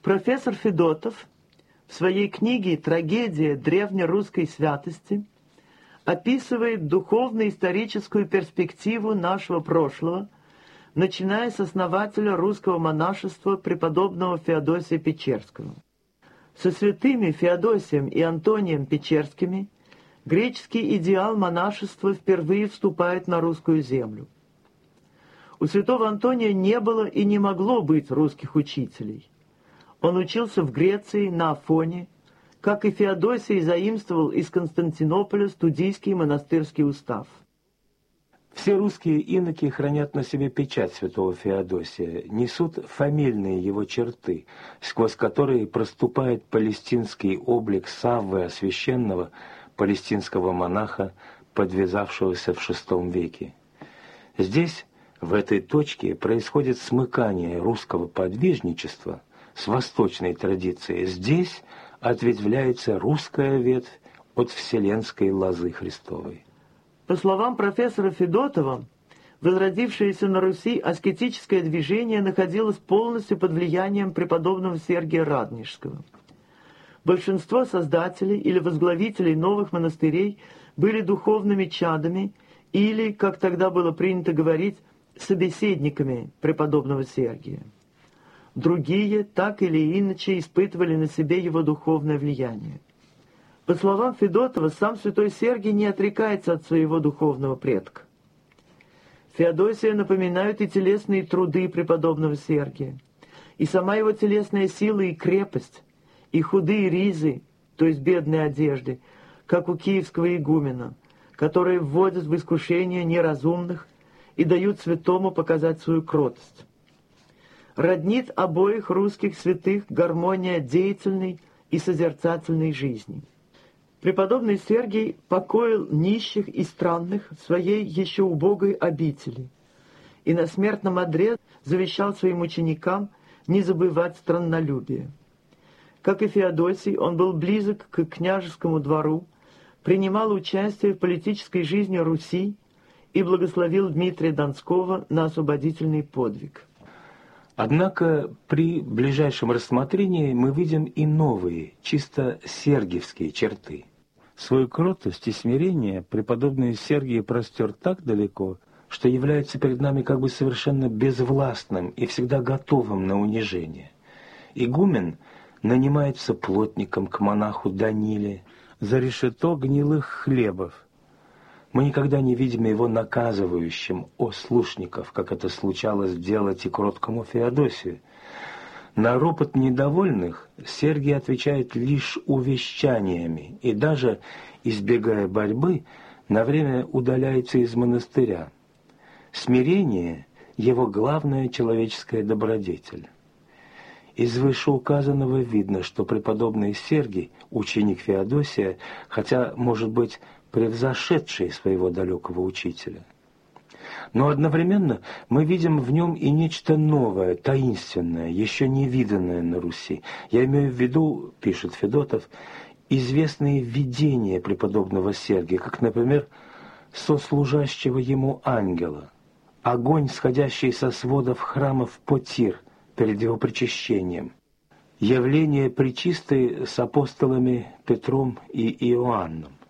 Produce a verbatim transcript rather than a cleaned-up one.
Профессор Федотов в своей книге «Трагедия древнерусской святости» описывает духовно-историческую перспективу нашего прошлого, начиная с основателя русского монашества преподобного Феодосия Печерского. Со святыми Феодосием и Антонием Печерскими греческий идеал монашества впервые вступает на русскую землю. У святого Антония не было и не могло быть русских учителей. Он учился в Греции, на Афоне, как и Феодосий заимствовал из Константинополя студийский монастырский устав. Все русские иноки хранят на себе печать святого Феодосия, несут фамильные его черты, сквозь которые проступает палестинский облик Саввы Освященного, палестинского монаха, подвязавшегося в шестом веке. Здесь, в этой точке, происходит смыкание русского подвижничества с восточной традицией. Здесь ответвляется русская ветвь от вселенской лозы Христовой. По словам профессора Федотова, возродившееся на Руси аскетическое движение находилось полностью под влиянием преподобного Сергия Радонежского. Большинство создателей или возглавителей новых монастырей были духовными чадами или, как тогда было принято говорить, собеседниками преподобного Сергия. Другие так или иначе испытывали на себе его духовное влияние. По словам Федотова, сам святой Сергий не отрекается от своего духовного предка. Феодосия напоминают и телесные труды преподобного Сергия, и сама его телесная сила и крепость, и худые ризы, то есть бедные одежды, как у киевского игумена, которые вводят в искушение неразумных и дают святому показать свою кротость. Роднит обоих русских святых гармония деятельной и созерцательной жизни. Преподобный Сергий покоил нищих и странных в своей еще убогой обители и на смертном одре завещал своим ученикам не забывать страннолюбие. Как и Феодосий, он был близок к княжескому двору, принимал участие в политической жизни Руси и благословил Дмитрия Донского на освободительный подвиг. Однако при ближайшем рассмотрении мы видим и новые, чисто сергиевские черты. Свою кротость и смирение преподобный Сергий простер так далеко, что является перед нами как бы совершенно безвластным и всегда готовым на унижение. Игумен нанимается плотником к монаху Даниле за решето гнилых хлебов. Мы никогда не видим его наказывающим ослушников, как это случалось делать и кроткому Феодосию. На ропот недовольных Сергий отвечает лишь увещаниями и даже, избегая борьбы, на время удаляется из монастыря. Смирение – его главная человеческая добродетель. Из вышеуказанного видно, что преподобный Сергий, ученик Феодосия, хотя, может быть, превзошедший своего далекого учителя. Но одновременно мы видим в нем и нечто новое, таинственное, еще не виданное на Руси. Я имею в виду, пишет Федотов, известные видения преподобного Сергия, как, например, сослужащего ему ангела, огонь, сходящий со сводов храмов Потир перед его причащением, явление пречистой с апостолами Петром и Иоанном.